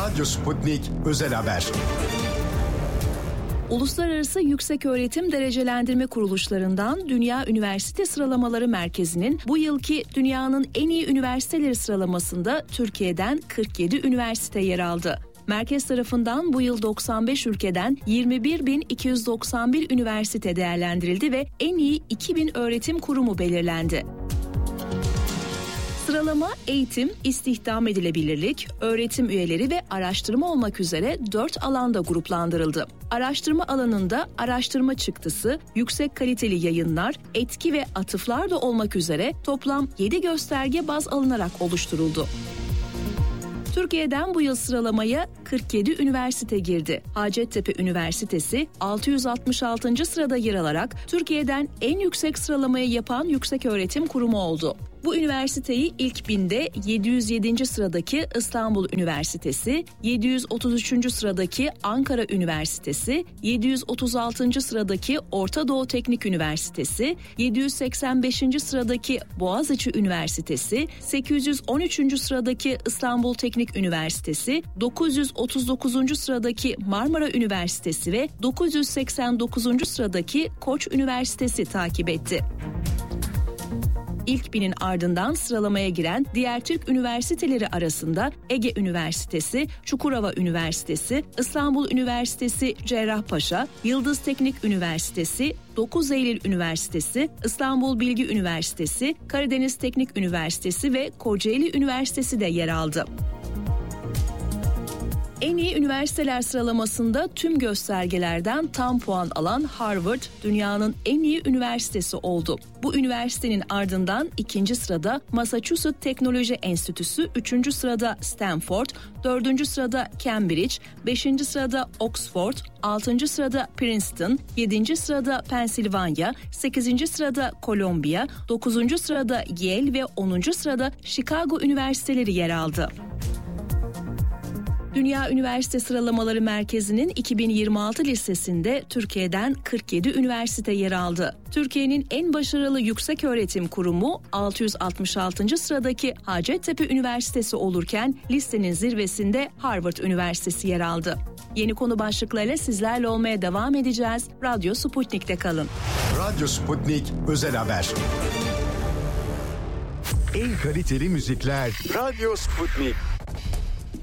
Radyo Sputnik Özel Haber. Uluslararası Yükseköğretim Derecelendirme Kuruluşlarından Dünya Üniversite Sıralamaları Merkezi'nin bu yılki dünyanın en iyi üniversiteleri sıralamasında Türkiye'den 47 üniversite yer aldı. Merkez tarafından bu yıl 95 ülkeden 21.291 üniversite değerlendirildi ve en iyi 2000 öğretim kurumu belirlendi. Sıralama eğitim, istihdam edilebilirlik, öğretim üyeleri ve araştırma olmak üzere 4 alanda gruplandırıldı. Araştırma alanında araştırma çıktısı, yüksek kaliteli yayınlar, etki ve atıflar da olmak üzere toplam 7 gösterge baz alınarak oluşturuldu. Türkiye'den bu yıl sıralamaya 47 üniversite girdi. Hacettepe Üniversitesi 666. sırada yer alarak Türkiye'den en yüksek sıralamayı yapan yükseköğretim kurumu oldu. Bu üniversiteyi ilk 1000'de 707. sıradaki İstanbul Üniversitesi, 733. sıradaki Ankara Üniversitesi, 736. sıradaki Orta Doğu Teknik Üniversitesi, 785. sıradaki Boğaziçi Üniversitesi, 813. sıradaki İstanbul Teknik Üniversitesi, 939. sıradaki Marmara Üniversitesi ve 989. sıradaki Koç Üniversitesi takip etti. İlk 1000'in ardından sıralamaya giren diğer Türk üniversiteleri arasında Ege Üniversitesi, Çukurova Üniversitesi, İstanbul Üniversitesi Cerrahpaşa, Yıldız Teknik Üniversitesi, 9 Eylül Üniversitesi, İstanbul Bilgi Üniversitesi, Karadeniz Teknik Üniversitesi ve Kocaeli Üniversitesi de yer aldı. En iyi üniversiteler sıralamasında tüm göstergelerden tam puan alan Harvard, dünyanın en iyi üniversitesi oldu. Bu üniversitenin ardından 2. sırada Massachusetts Teknoloji Enstitüsü, 3. sırada Stanford, 4. sırada Cambridge, 5. sırada Oxford, 6. sırada Princeton, 7. sırada Pensilvanya, 8. sırada Columbia, 9. sırada Yale ve 10. sırada Chicago üniversiteleri yer aldı. Dünya Üniversite Sıralamaları Merkezi'nin 2026 listesinde Türkiye'den 47 üniversite yer aldı. Türkiye'nin en başarılı yükseköğretim kurumu 666. sıradaki Hacettepe Üniversitesi olurken listenin zirvesinde Harvard Üniversitesi yer aldı. Yeni konu başlıklarıyla sizlerle olmaya devam edeceğiz. Radyo Sputnik'te kalın. Radyo Sputnik Özel Haber. En kaliteli müzikler Radyo Sputnik.